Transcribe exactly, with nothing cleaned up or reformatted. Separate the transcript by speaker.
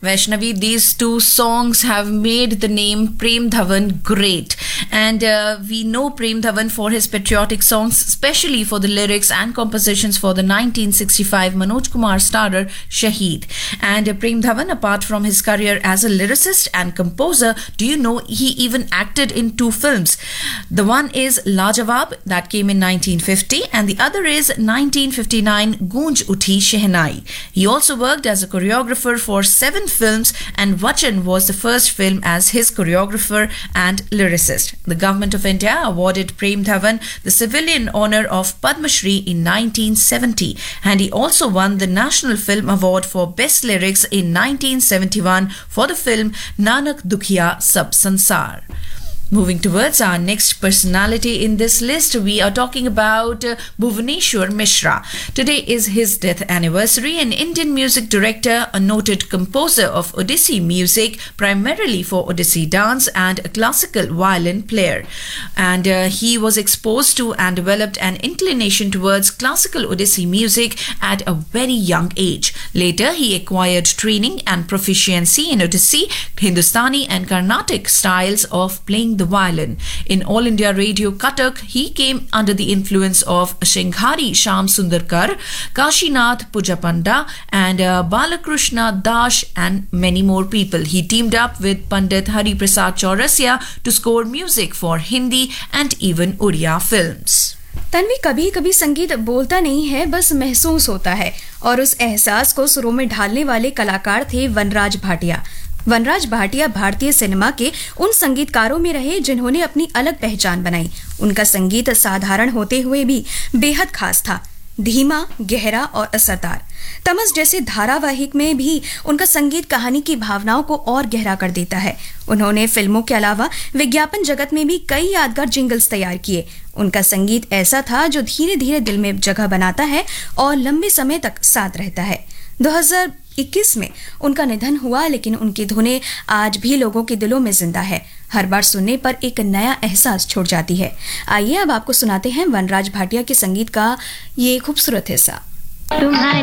Speaker 1: Vaishnavi, these two songs have made the name Prem Dhawan great. And uh, we know Prem Dhawan for his patriotic songs, especially for the lyrics and compositions for the nineteen sixty-five Manoj Kumar starrer Shaheed. And uh, Prem Dhawan, apart from his career as a lyricist and composer, do you know he even acted in two films? The one is Lajawab, that came in nineteen fifty, and the other is nineteen fifty-nine Goonj Uthi Shehnai. He also worked as a choreographer for seven films, and Vachan was the first film as his choreographer and lyricist. The Government of India awarded Prem Dhawan the civilian honour of Padma Shri in nineteen seventy, and he also won the National Film Award for Best Lyrics in nineteen seventy-one for the film Nanak Dukhiya Sab Sansar. Moving towards our next personality in this list, we are talking about uh, Bhuvaneshwar Mishra. Today is his death anniversary. An Indian music director, a noted composer of Odissi music, primarily for Odissi dance, and a classical violin player. And uh, he was exposed to and developed an inclination towards classical Odissi music at a very young age. Later, he acquired training and proficiency in Odissi, Hindustani and Carnatic styles of playing the violin. In All India Radio Cuttack, he came under the influence of Shinghari Sham Sundarkar, Kashinath Pujapanda, and uh, Balakrishna Das, and many more people. He teamed up with Pandit Hari Prasad Chaurasia to score music for Hindi and even Oriya films.
Speaker 2: Tanvi, कभी कभी संगीत बोलता नहीं है, बस महसूस होता है, और उस एहसास को सुरों में ढालने वाले कलाकार थे वनराज भाटिया। वनराज भाटिया भारतीय सिनेमा के उन संगीतकारों में रहे जिन्होंने अपनी अलग पहचान बनाई। उनका संगीत साधारण होते हुए भी बेहद खास था, धीमा, गहरा और असरदार। तमस जैसे धारावाहिक में भी उनका संगीत कहानी की भावनाओं को और गहरा कर देता है। उन्होंने फिल्मों के अलावा विज्ञापन जगत में भी कई यादगार जिंगल्स तैयार किए। उनका संगीत ऐसा था जो धीरे धीरे दिल में जगह बनाता है और लंबे समय तक साथ रहता है। दो हज़ार इक्कीस में उनका निधन हुआ, लेकिन उनकी धुनें आज भी लोगों के दिलों में जिंदा है। हर बार सुनने पर एक नया एहसास छोड़ जाती है। आइए अब आपको सुनाते हैं वनराज भाटिया के संगीत का ये खूबसूरत हिस्सा। तुम्हारी